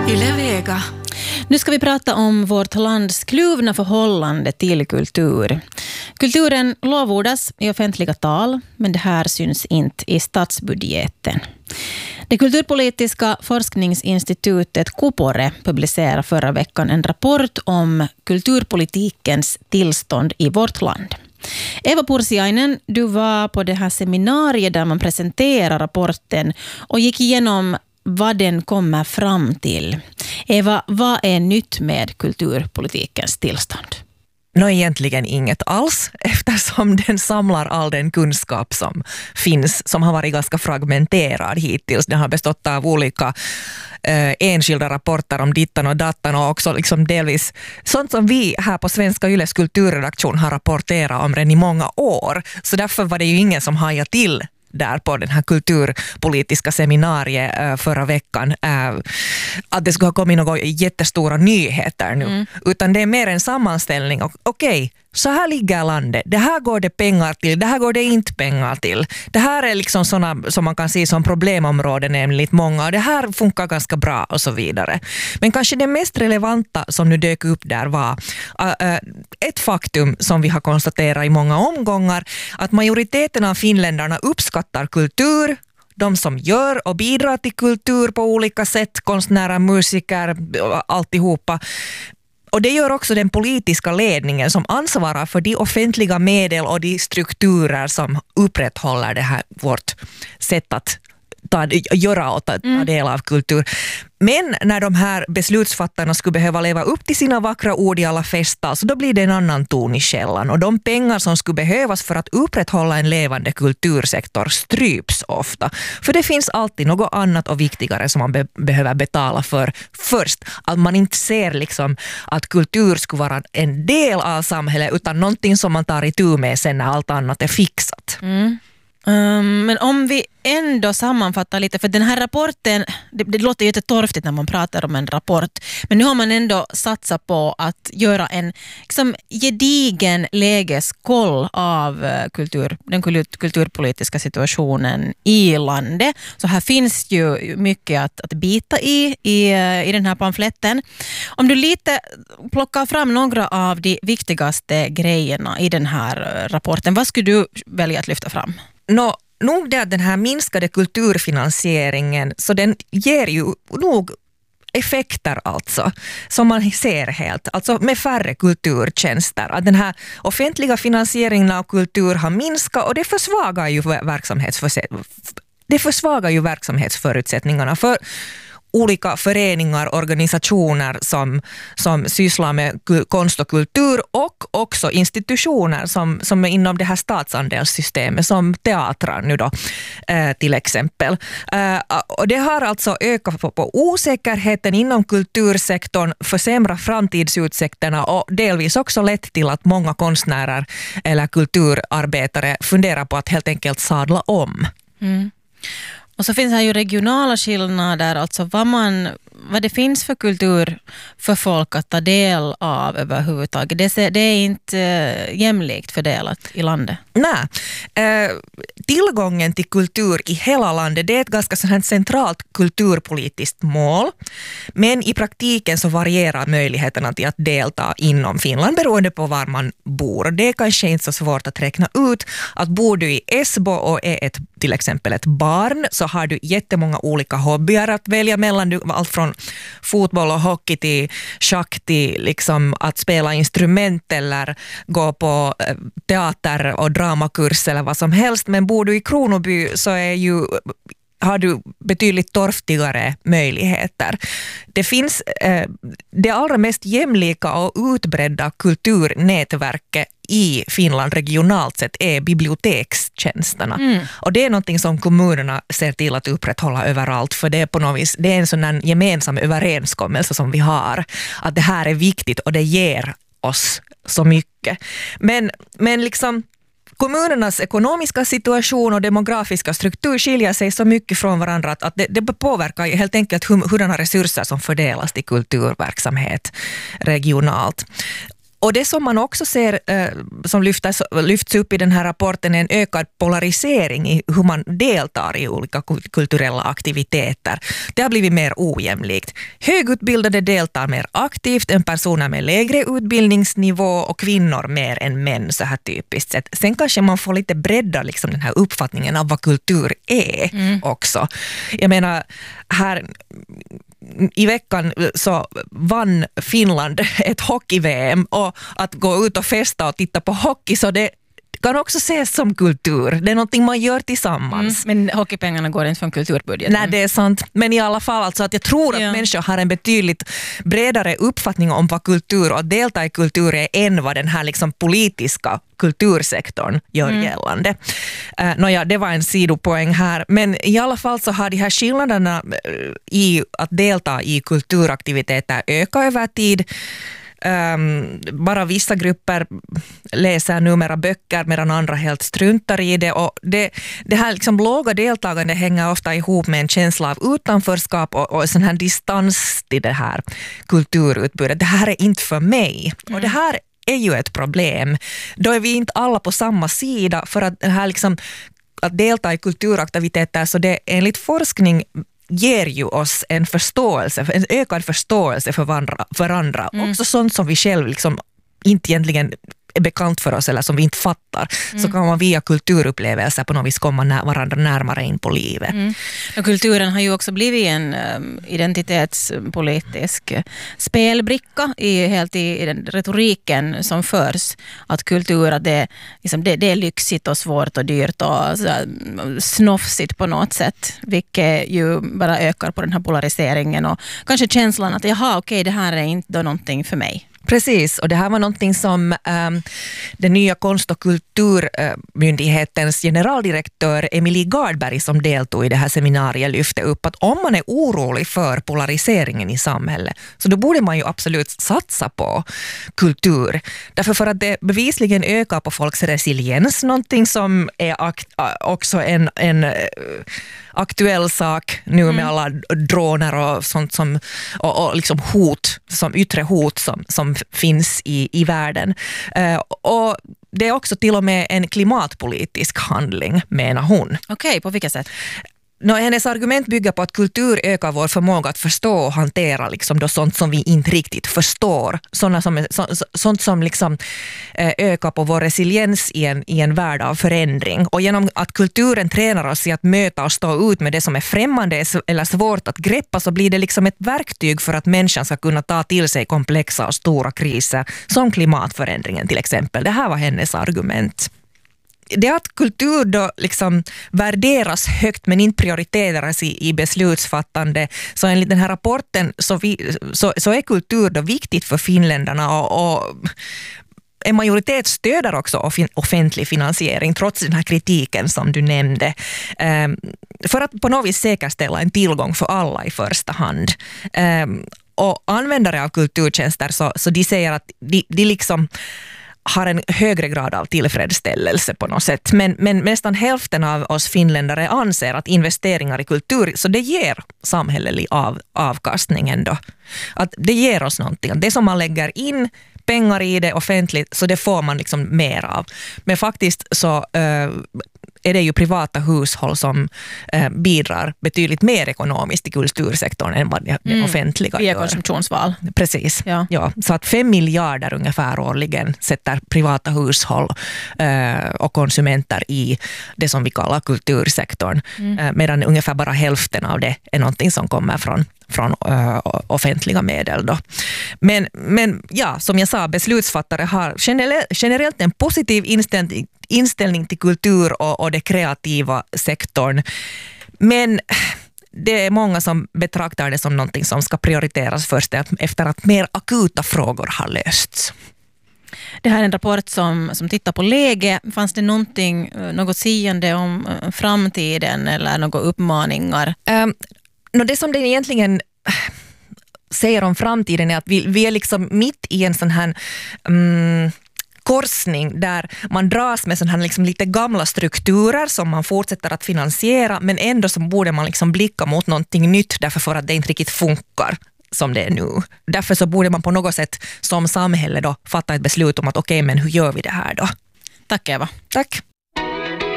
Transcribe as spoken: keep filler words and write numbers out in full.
Yle Vega. Nu ska vi prata om vårt lands kluvna förhållande till kultur. Kulturen lovordas i offentliga tal, men det här syns inte i statsbudgeten. Det kulturpolitiska forskningsinstitutet Kupore publicerade förra veckan en rapport om kulturpolitikens tillstånd i vårt land. Eva Pursiainen, du var på det här seminariet där man presenterar rapporten och gick igenom vad den kommer fram till. Eva, vad är nytt med kulturpolitikens tillstånd? Nå, egentligen inget alls, eftersom den samlar all den kunskap som finns, som har varit ganska fragmenterad hittills. Den har bestått av olika eh, enskilda rapporter om dittan och dattan och också liksom delvis sånt som vi här på Svenska Yles kulturredaktion har rapporterat om redan i många år. Så därför var det ju ingen som hajade till där på den här kulturpolitiska seminariet äh, förra veckan äh, att det skulle ha kommit några jättestora nyheter nu. Mm. Utan det är mer en sammanställning. Och, okej, så här ligger landet. Det här går det pengar till, det här går det inte pengar till. Det här är liksom sådana som man kan se som problemområden enligt många. Och det här funkar ganska bra och så vidare. Men kanske det mest relevanta som nu dök upp där var äh, äh, ett faktum som vi har konstaterat i många omgångar, att majoriteten av finländarna uppskattar kultur, de som gör och bidrar till kultur på olika sätt, konstnärer, musiker, alltihopa. Och det gör också den politiska ledningen som ansvarar för de offentliga medel och de strukturer som upprätthåller det här vårt sätt att ta, göra och ta, ta del av kultur. Men när de här beslutsfattarna skulle behöva leva upp till sina vackra ord i alla fester, så då blir det en annan ton i källan. Och de pengar som skulle behövas för att upprätthålla en levande kultursektor stryps ofta. För det finns alltid något annat och viktigare som man be- behöver betala för först. Att man inte ser liksom att kultur skulle vara en del av samhället utan någonting som man tar itu med sen när allt annat är fixat. Mm. Um, men om vi ändå sammanfattar lite, för den här rapporten, det, det låter ju jättetorftigt när man pratar om en rapport, men nu har man ändå satsat på att göra en liksom, gedigen lägeskoll av kultur, den kulturpolitiska situationen i landet. Så här finns ju mycket att, att bita i, i i den här pamfletten. Om du lite plockar fram några av de viktigaste grejerna i den här rapporten, vad skulle du välja att lyfta fram? Nå, nog det att den här minskade kulturfinansieringen, så den ger ju nog effekter alltså, som man ser helt, alltså med färre kulturtjänster. Att den här offentliga finansieringen av kultur har minskat och det försvagar ju verksamhetsför- det försvagar ju verksamhetsförutsättningarna för olika föreningar, organisationer som, som sysslar med konst och kultur och också institutioner som, som är inom det här statsandelssystemet som teatrar nu då eh, till exempel. Eh, och det har alltså ökat på, på osäkerheten inom kultursektorn, försämrat framtidsutsikterna och delvis också lett till att många konstnärer eller kulturarbetare funderar på att helt enkelt sadla om. Mm. Och så finns här ju regionala skillnader, alltså vad, man, vad det finns för kultur för folk att ta del av överhuvudtaget. Det, det är inte uh, jämlikt fördelat i landet. Nej, eh, tillgången till kultur i hela landet, det är ett ganska sådant centralt kulturpolitiskt mål. Men i praktiken så varierar möjligheterna till att delta inom Finland beroende på var man bor. Det är kanske inte så svårt att räkna ut att bor du i Esbo och är ett, till exempel ett barn, så har du jättemånga olika hobbyer att välja mellan. Allt från fotboll och hockey till schack till liksom att spela instrument eller gå på teater och dramakurs eller vad som helst. Men bor du i Kronoby så är ju, har du betydligt torftigare möjligheter. Det finns eh, det allra mest jämlika och utbredda kulturnätverket i Finland regionalt sett är bibliotekstjänsterna. Mm. Och det är någonting som kommunerna ser till att upprätthålla överallt, för det är på något vis, det är en sån här gemensam överenskommelse som vi har, att det här är viktigt och det ger oss så mycket. Men, men liksom kommunernas ekonomiska situation och demografiska struktur skiljer sig så mycket från varandra att det, det påverkar helt enkelt hur, hurdana resurser som fördelas till kulturverksamhet regionalt. Och det som man också ser eh, som lyfts, lyfts upp i den här rapporten är en ökad polarisering i hur man deltar i olika kulturella aktiviteter. Det har blivit mer ojämlikt. Högutbildade deltar mer aktivt än personer med lägre utbildningsnivå och kvinnor mer än män, så här typiskt sett. Sen kanske man får lite bredda liksom den här uppfattningen av vad kultur är mm. också. Jag menar, här i veckan så vann Finland ett hockey-V M, och att gå ut och festa och titta på hockey, så det kan också ses som kultur. Det är någonting man gör tillsammans. Mm, men hockeypengarna går inte från kulturbudgeten. Nej, det är sant. Men i alla fall, alltså att jag tror att ja. människor har en betydligt bredare uppfattning om vad kultur och att delta i kultur är än vad den här liksom politiska kultursektorn gör mm. gällande. Uh, Nåja, det var en sidopoäng här. Men i alla fall så har de här skillnaderna i att delta i kulturaktiviteter ökat över tid. Um, bara vissa grupper läser numera böcker medan andra helt struntar i det, och det, det här liksom låga deltagande hänger ofta ihop med en känsla av utanförskap och, och sån här distans till det här kulturutbudet. Det här är inte för mig. Mm. Och det här är ju ett problem. Då är vi inte alla på samma sida, för att det här liksom, att delta i kulturaktiviteter, så det enligt forskning ger ju oss en förståelse, en ökad förståelse för varandra, för varandra. Mm. Också sånt som vi själv liksom inte egentligen är bekant för oss eller som vi inte fattar, mm. så kan man via kulturupplevelser på något vis komma när, varandra närmare in på livet. Mm. Och kulturen har ju också blivit en um, identitetspolitisk spelbricka i, helt i, i den retoriken som förs, att kultur att det, liksom, det, det är lyxigt och svårt och dyrt och så, snofsigt på något sätt, vilket ju bara ökar på den här polariseringen och kanske känslan att jaha, okej, det här är inte då någonting för mig. Precis, och det här var någonting som um, den nya konst- och kulturmyndighetens generaldirektör Emilie Gardberg, som deltog i det här seminariet, lyfte upp, att om man är orolig för polariseringen i samhället, så då borde man ju absolut satsa på kultur. Därför för att det bevisligen ökar på folks resiliens, någonting som är akt- också en, en aktuell sak nu med mm. alla droner och sånt som, och, och liksom hot, som yttre hot som, som finns i, i världen. Uh, och det är också till och med en klimatpolitisk handling, menar hon. Okej, okay, på vilka sätt? No, hennes argument bygger på att kultur ökar vår förmåga att förstå och hantera liksom då sånt som vi inte riktigt förstår. Såna som, så, sånt som liksom, eh, ökar på vår resiliens i en, i en värld av förändring. Och genom att kulturen tränar oss i att möta och stå ut med det som är främmande eller svårt att greppa, så blir det liksom ett verktyg för att människan ska kunna ta till sig komplexa och stora kriser som klimatförändringen till exempel. Det här var hennes argument. Det att kultur då liksom värderas högt men inte prioriteras i, i beslutsfattande, så enligt den här rapporten så, vi, så, så är kultur då viktigt för finländarna, och, och en majoritet stöder också offentlig finansiering trots den här kritiken som du nämnde, um, för att på något vis säkerställa en tillgång för alla i första hand. Um, och användare av kulturtjänster så, så de säger att de, de liksom har en högre grad av tillfredsställelse på något sätt. Men, men nästan hälften av oss finländare anser att investeringar i kultur, så det ger samhällelig av, avkastning ändå. Att det ger oss någonting. Det som man lägger in pengar i det offentligt, så det får man liksom mer av. Men faktiskt så uh, är det ju privata hushåll som uh, bidrar betydligt mer ekonomiskt i kultursektorn än vad det mm. offentliga via gör. konsumtionsval. Precis. Ja. Ja, så att fem miljarder ungefär årligen sätter privata hushåll uh, och konsumenter i det som vi kallar kultursektorn. Mm. Uh, medan ungefär bara hälften av det är någonting som kommer från från uh, offentliga medel då. Men, men ja, som jag sa, beslutsfattare har generellt, generellt en positiv inställning, inställning till kultur och, och det kreativa sektorn. Men det är många som betraktar det som någonting som ska prioriteras först efter att mer akuta frågor har lösts. Det här är en rapport som, som tittar på läge. Fanns det någonting, något siande om framtiden eller några uppmaningar? Um, No, det som den egentligen säger om framtiden är att vi, vi är liksom mitt i en sån här um, korsning där man dras med sån här liksom lite gamla strukturer som man fortsätter att finansiera, men ändå så borde man liksom blicka mot någonting nytt därför för att det inte riktigt funkar som det är nu. Därför så borde man på något sätt som samhälle då fatta ett beslut om att okej, okay, men hur gör vi det här då? Tack Eva. Tack.